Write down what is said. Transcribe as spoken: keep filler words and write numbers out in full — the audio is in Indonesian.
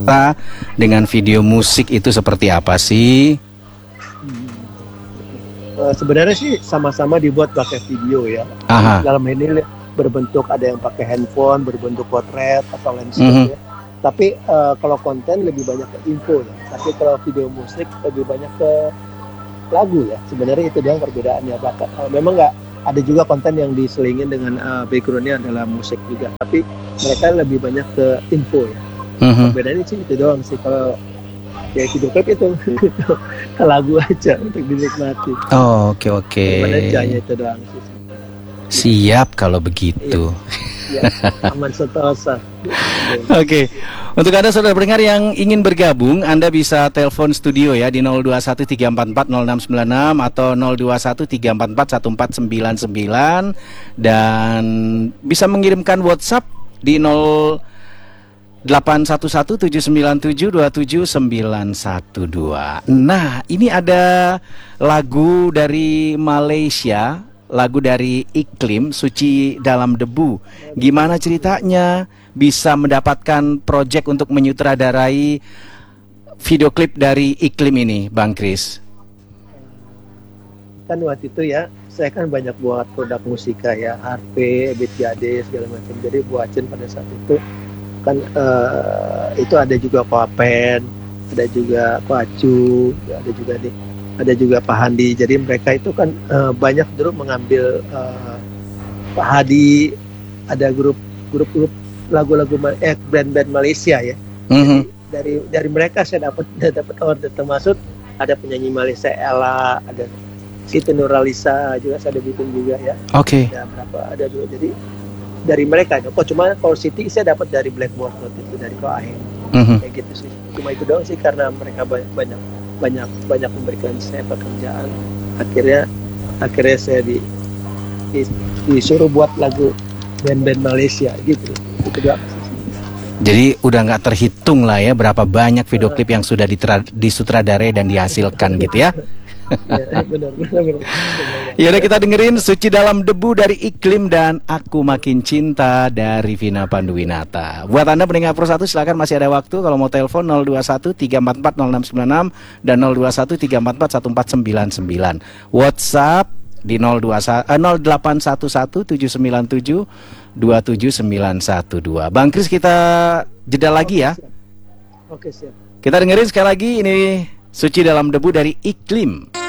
dengan video musik itu seperti apa sih? Uh, sebenarnya sih sama-sama dibuat pakai video ya. Aha. Dalam ini berbentuk ada yang pakai handphone, berbentuk potret atau landscape mm-hmm. ya. Tapi uh, kalau konten lebih banyak ke info ya. Tapi kalau video musik lebih banyak ke lagu ya. Sebenarnya itu doang perbedaannya. Bahkan uh, memang nggak ada juga konten yang diselingin dengan uh, backgroundnya adalah musik juga. Tapi mereka lebih banyak ke info ya. Mm-hmm. Perbedaannya sih itu doang sih. Kalau ya video klip itu ke lagu aja untuk dinikmati. Oh, oke oke. Perbedaannya itu doang sih. Siap kalau begitu. Ya, aman sentosa. Oke, untuk Anda saudara pendengar yang ingin bergabung, Anda bisa telepon studio ya di nol dua satu tiga empat empat nol enam sembilan enam atau nol dua satu tiga empat empat satu empat sembilan sembilan, dan bisa mengirimkan WhatsApp di nol delapan satu satu tujuh sembilan tujuh dua tujuh sembilan satu dua. Nah, ini ada lagu dari Malaysia, lagu dari Iklim, Suci Dalam Debu. Gimana ceritanya bisa mendapatkan proyek untuk menyutradarai video klip dari Iklim ini, Bang Kris? Kan waktu itu ya, saya kan banyak buat produk musika ya, H P, B T A D, segala macam. Jadi buatin pada saat itu kan uh, itu ada juga Papen, ada juga Pacu, ada juga nih, ada juga Pak Handi. Jadi mereka itu kan uh, banyak dulu mengambil uh, Pak Hadi, ada grup grup-grup lagu-lagu eh band-band Malaysia ya. Mm-hmm. Jadi dari dari mereka saya dapat dapat order, termasuk ada penyanyi Malaysia Ella, ada Siti Nurhaliza juga saya ada bikin juga ya. Oke. Okay. Ada berapa ada dulu. Jadi dari mereka. Kok cuma kalau Siti saya dapat dari Blackboard waktu itu dari Koahe. Mm-hmm. Kayak gitu sih. Cuma itu doang sih karena mereka banyak banyak banyak banyak memberikan saya pekerjaan. Akhirnya akhirnya saya di, di disuruh buat lagu band-band Malaysia gitu. Itu doang sih. Jadi udah nggak terhitung lah ya berapa banyak video klip yang sudah disutradarai dan dihasilkan gitu ya. Ya, benar, benar, benar. Ya udah, kita dengerin Suci Dalam Debu dari Iklim dan Aku Makin Cinta dari Vina Panduwinata. Buat Anda pendengar Pro satu, silakan masih ada waktu. Kalau mau telepon nol dua satu tiga empat empat nol enam sembilan enam dan nol dua satu tiga empat empat satu empat sembilan sembilan. WhatsApp di nol delapan satu satu tujuh sembilan tujuh dua tujuh sembilan satu dua. Bang Kris, kita jeda lagi ya. Oke, siap. Kita dengerin sekali lagi ini Suci Dalam Debu dari Iklim.